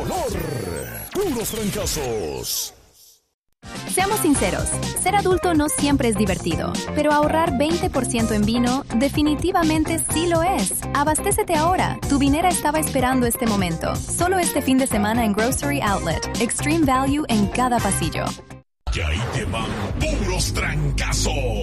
olor. Puros trancazos. Seamos sinceros, ser adulto no siempre es divertido, pero ahorrar 20% en vino definitivamente sí lo es. Abastécete ahora, tu vinera estaba esperando este momento. Solo este fin de semana en Grocery Outlet, Extreme Value en cada pasillo. Y ahí te van puros trancazos.